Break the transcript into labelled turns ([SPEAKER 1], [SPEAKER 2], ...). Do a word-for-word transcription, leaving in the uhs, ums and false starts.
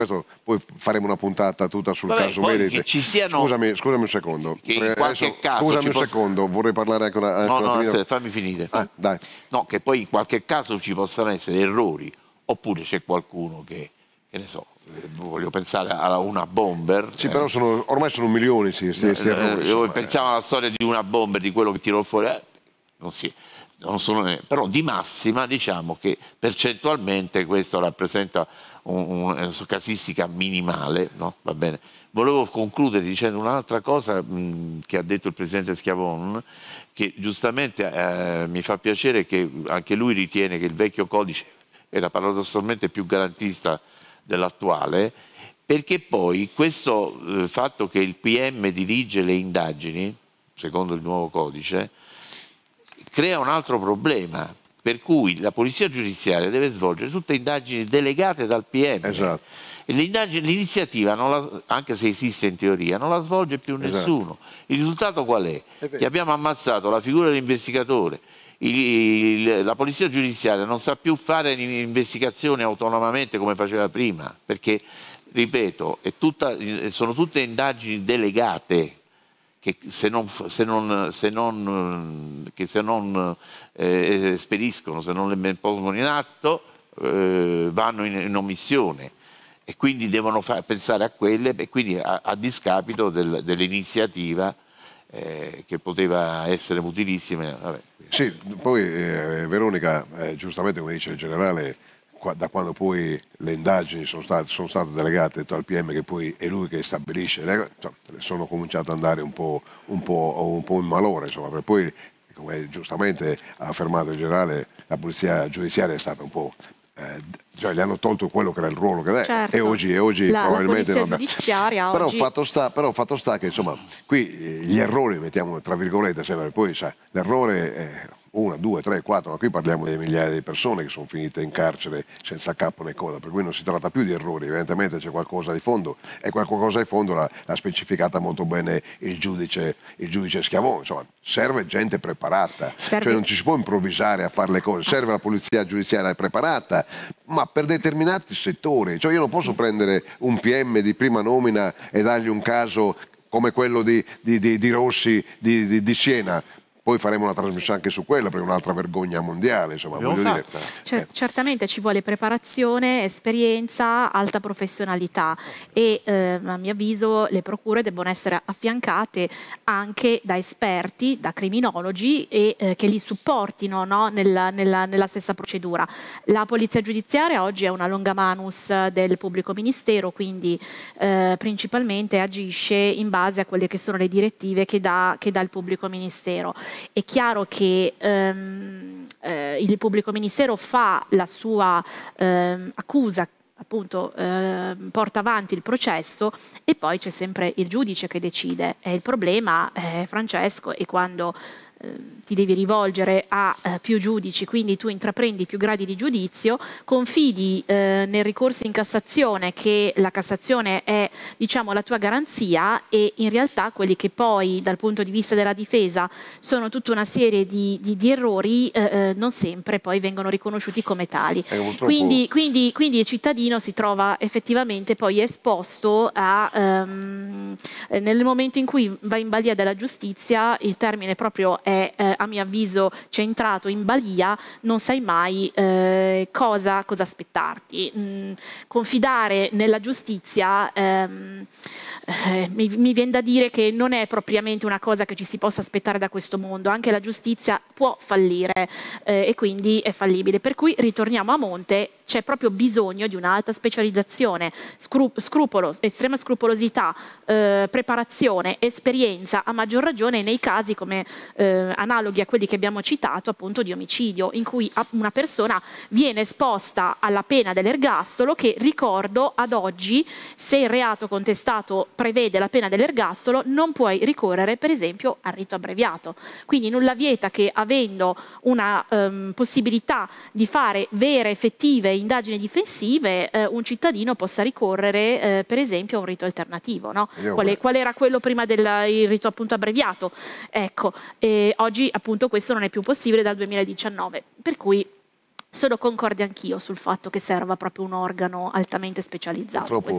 [SPEAKER 1] questo poi faremo una puntata tutta sul
[SPEAKER 2] Vabbè,
[SPEAKER 1] caso
[SPEAKER 2] poi
[SPEAKER 1] Medici.
[SPEAKER 2] che ci siano...
[SPEAKER 1] Scusami, scusami un secondo.
[SPEAKER 2] Che in qualche
[SPEAKER 1] Adesso,
[SPEAKER 2] caso
[SPEAKER 1] scusami
[SPEAKER 2] ci
[SPEAKER 1] un
[SPEAKER 2] possa...
[SPEAKER 1] secondo, vorrei parlare anche una...
[SPEAKER 2] No,
[SPEAKER 1] un
[SPEAKER 2] no,
[SPEAKER 1] attimino.
[SPEAKER 2] fammi finire.
[SPEAKER 1] Ah, dai.
[SPEAKER 2] No, che poi in qualche caso ci possano essere errori, oppure c'è qualcuno che, che ne so, voglio pensare a una bomber.
[SPEAKER 1] Sì,
[SPEAKER 2] eh.
[SPEAKER 1] però sono, ormai sono milioni, sì, sì, sì, errori,
[SPEAKER 2] eh,
[SPEAKER 1] insomma,
[SPEAKER 2] pensiamo alla storia di una bomber, di quello che tirò fuori, eh, non si, non sono, però di massima diciamo che percentualmente questo rappresenta un, una casistica minimale, no? Va bene. Volevo concludere dicendo un'altra cosa mh, che ha detto il presidente Schiavon, che giustamente eh, mi fa piacere che anche lui ritiene che il vecchio codice era paradossalmente più garantista dell'attuale, perché poi questo eh, fatto che il P M dirige le indagini, secondo il nuovo codice, crea un altro problema, per cui la polizia giudiziaria deve svolgere tutte indagini delegate dal P M.
[SPEAKER 1] Esatto.
[SPEAKER 2] E l'iniziativa, anche se esiste in teoria, non la svolge più nessuno. Esatto. Il risultato qual è? È che abbiamo ammazzato la figura dell'investigatore. Il, il, la polizia giudiziaria non sa più fare investigazioni autonomamente come faceva prima, perché, ripeto, è tutta, sono tutte indagini delegate che se non, se non, se non, che se non eh, esperiscono, se non le pongono in atto, eh, vanno in, in omissione. E quindi devono far, pensare a quelle, e quindi a, a discapito del, dell'iniziativa eh, che poteva essere utilissima. Vabbè.
[SPEAKER 1] Sì, poi eh, Veronica, eh, giustamente come dice il generale, qua, da quando poi le indagini sono state, sono state delegate al P M, che poi è lui che stabilisce, le, insomma, sono cominciate ad andare un po', un po', un po' in malore, insomma, per poi, come giustamente ha affermato il generale, la polizia giudiziaria è stata un po'... Eh, cioè gli hanno tolto quello che era il ruolo che è,
[SPEAKER 3] certo.
[SPEAKER 1] e oggi, e oggi
[SPEAKER 3] la,
[SPEAKER 1] probabilmente
[SPEAKER 3] la
[SPEAKER 1] non
[SPEAKER 3] giudiziaria
[SPEAKER 1] però
[SPEAKER 3] oggi...
[SPEAKER 1] fatto sta però fatto sta che insomma qui gli errori, mettiamo tra virgolette sempre, poi sai, l'errore è una, due, tre, quattro, ma qui parliamo di migliaia di persone che sono finite in carcere senza capo né coda, per cui non si tratta più di errori, evidentemente c'è qualcosa di fondo, e quel qualcosa di fondo l'ha specificata molto bene il giudice, il giudice Schiavon, insomma serve gente preparata, serve. Cioè non ci si può improvvisare a fare le cose, serve la polizia giudiziaria preparata, ma per determinati settori, cioè io non posso sì. prendere un P M di prima nomina e dargli un caso come quello di, di, di, di Rossi di, di, di Siena. Poi faremo una trasmissione anche su quella, perché è un'altra vergogna mondiale, insomma, voglio dire.
[SPEAKER 3] Cer certamente ci vuole preparazione, esperienza, alta professionalità e eh, a mio avviso le procure debbono essere affiancate anche da esperti, da criminologi e eh, che li supportino, no? nella, nella, nella stessa procedura. La polizia giudiziaria oggi è una longa manus del pubblico ministero, quindi eh, principalmente agisce in base a quelle che sono le direttive che dà, che dà il pubblico ministero. È chiaro che ehm, eh, il pubblico ministero fa la sua ehm, accusa, appunto eh, porta avanti il processo e poi c'è sempre il giudice che decide. E il problema, eh, Francesco, è quando eh, ti devi rivolgere a eh, più giudici, quindi tu intraprendi più gradi di giudizio, confidi eh, nel ricorso in Cassazione che la Cassazione è, diciamo, la tua garanzia, e in realtà quelli che poi dal punto di vista della difesa sono tutta una serie di, di, di errori eh, eh, non sempre poi vengono riconosciuti come tali. Quindi, quindi, quindi il cittadino si trova effettivamente poi esposto a ehm, nel momento in cui va in balia della giustizia, il termine proprio è è eh, a mio avviso centrato in balia, non sai mai eh, cosa, cosa aspettarti. Mm, confidare nella giustizia ehm, eh, mi, mi viene da dire che non è propriamente una cosa che ci si possa aspettare da questo mondo, anche la giustizia può fallire eh, e quindi è fallibile, per cui ritorniamo a monte. C'è proprio bisogno di un'alta specializzazione, scru scrupolo, estrema scrupolosità, eh, preparazione, esperienza, a maggior ragione nei casi come eh, analoghi a quelli che abbiamo citato, appunto di omicidio, in cui una persona viene esposta alla pena dell'ergastolo, che ricordo ad oggi, se il reato contestato prevede la pena dell'ergastolo, non puoi ricorrere per esempio al rito abbreviato. Quindi nulla vieta che, avendo una um, possibilità di fare vere, effettive indagini difensive, eh, un cittadino possa ricorrere eh, per esempio a un rito alternativo, no? Qual, qual era quello prima del il rito appunto abbreviato? Ecco, eh, oggi appunto questo non è più possibile dal duemiladiciannove, per cui sono concorde anch'io sul fatto che serva proprio un organo altamente specializzato.